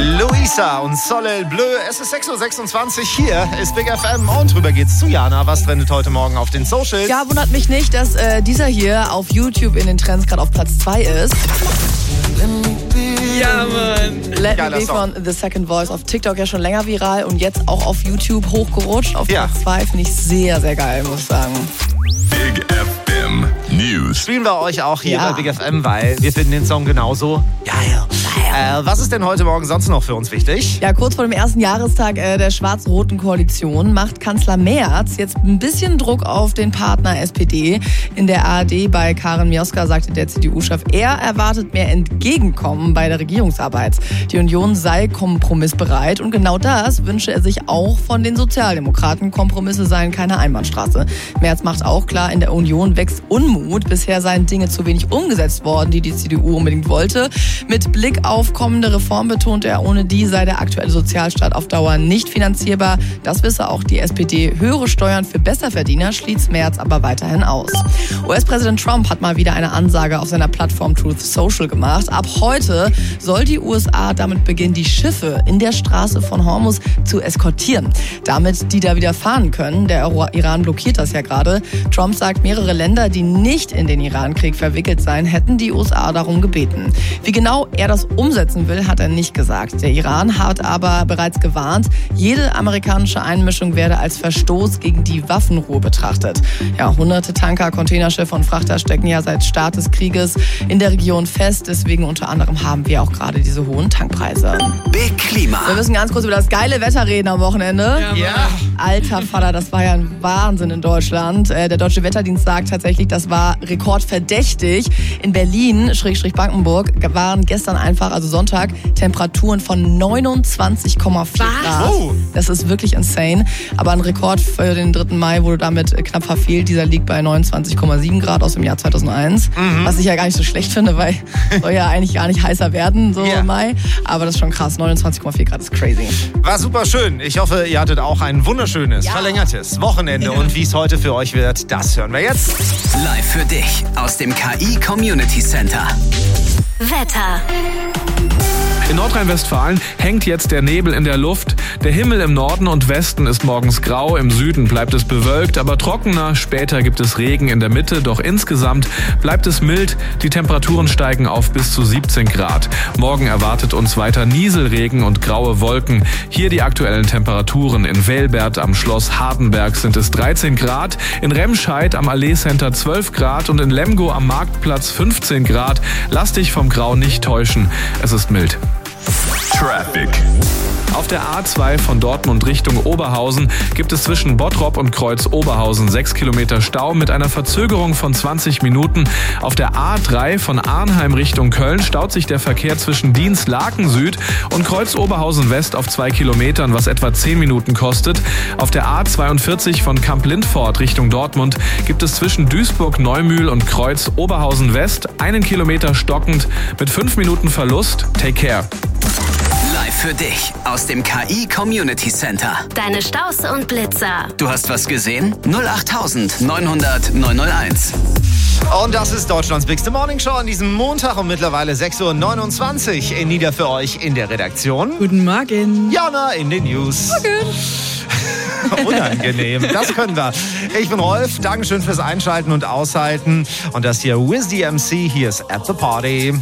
Luisa und Soleil Bleu. Es ist 6.26 Uhr. Hier ist Big FM und drüber geht's zu Jana. Was trendet heute Morgen auf den Socials? Ja, wundert mich nicht, dass dieser hier auf YouTube in den Trends gerade auf Platz 2 ist. Ja, Mann. Let Me Be von The Second Voice auf TikTok ja schon länger viral und jetzt auch auf YouTube hochgerutscht. Auf Platz 2 finde ich sehr, sehr geil, muss ich sagen. Big FM News. Spielen wir euch auch hier bei Big FM, weil wir finden den Song genauso geil. Was ist denn heute Morgen sonst noch für uns wichtig? Ja, kurz vor dem ersten Jahrestag der schwarz-roten Koalition macht Kanzler Merz jetzt ein bisschen Druck auf den Partner SPD. In der ARD bei Karin Mioska sagte der CDU-Chef, er erwartet mehr Entgegenkommen bei der Regierungsarbeit. Die Union sei kompromissbereit und genau das wünsche er sich auch von den Sozialdemokraten. Kompromisse seien keine Einbahnstraße. Merz macht auch klar, in der Union wächst Unmut. Bisher seien Dinge zu wenig umgesetzt worden, die CDU unbedingt wollte. Mit Blick auf kommende Reform betont er, ohne die sei der aktuelle Sozialstaat auf Dauer nicht finanzierbar. Das wisse auch die SPD. Höhere Steuern für Besserverdiener schließt Merz aber weiterhin aus. US-Präsident Trump hat mal wieder eine Ansage auf seiner Plattform Truth Social gemacht. Ab heute soll die USA damit beginnen, die Schiffe in der Straße von Hormuz zu eskortieren, damit die da wieder fahren können. Der Iran blockiert das ja gerade. Trump sagt, mehrere Länder, die nicht in den Irankrieg verwickelt seien, hätten die USA darum gebeten. Wie genau er das umsetzen will, hat er nicht gesagt. Der Iran hat aber bereits gewarnt, jede amerikanische Einmischung werde als Verstoß gegen die Waffenruhe betrachtet. Ja, hunderte Tanker, Containerschiffe und Frachter stecken ja seit Start des Krieges in der Region fest. Deswegen unter anderem haben wir auch gerade diese hohen Tankpreise. Big Klima. Wir müssen ganz kurz über das geile Wetter reden am Wochenende. Ja. Alter Vater, das war ja ein Wahnsinn in Deutschland. Der Deutsche Wetterdienst sagt tatsächlich, das war rekordverdächtig. In Berlin, /Brandenburg, waren gestern einfach, also Sonntag, Temperaturen von 29,4 Grad. Oh. Das ist wirklich insane. Aber ein Rekord für den 3. Mai wurde damit knapp verfehlt. Dieser liegt bei 29,7 Grad aus dem Jahr 2001. Was ich ja gar nicht so schlecht finde, weil soll ja eigentlich gar nicht heißer werden, so im Mai. Aber das ist schon krass. 29,4 Grad ist crazy. War super schön. Ich hoffe, ihr hattet auch ein wunderschönes, verlängertes Wochenende. Und wie es heute für euch wird, das hören wir jetzt. Live für dich aus dem KI Community Center. Wetter. In Nordrhein-Westfalen hängt jetzt der Nebel in der Luft. Der Himmel im Norden und Westen ist morgens grau, im Süden bleibt es bewölkt, aber trockener. Später gibt es Regen in der Mitte, doch insgesamt bleibt es mild. Die Temperaturen steigen auf bis zu 17 Grad. Morgen erwartet uns weiter Nieselregen und graue Wolken. Hier die aktuellen Temperaturen. In Velbert am Schloss Hardenberg sind es 13 Grad, in Remscheid am Allee-Center 12 Grad und in Lemgo am Marktplatz 15 Grad. Lass dich vom Grau nicht täuschen, es ist mild. Traffic. Auf der A2 von Dortmund Richtung Oberhausen gibt es zwischen Bottrop und Kreuz Oberhausen 6 Kilometer Stau mit einer Verzögerung von 20 Minuten. Auf der A3 von Arnheim Richtung Köln staut sich der Verkehr zwischen Dienst-Laken Süd und Kreuz Oberhausen West auf 2 Kilometern, was etwa 10 Minuten kostet. Auf der A42 von Kamp-Lindfort Richtung Dortmund gibt es zwischen Duisburg-Neumühl und Kreuz Oberhausen West 1 Kilometer stockend mit 5 Minuten Verlust. Take care. Live für dich aus dem KI Community Center. Deine Staus und Blitzer. Du hast was gesehen? 08900 901. Und das ist Deutschlands Bigste Morning Show an diesem Montag um mittlerweile 6.29 Uhr. Nieder für euch in der Redaktion. Guten Morgen. Jana in den News. Unangenehm, das können wir. Ich bin Rolf, Dankeschön fürs Einschalten und Aushalten. Und das hier Wiz DMC, hier ist At the Party.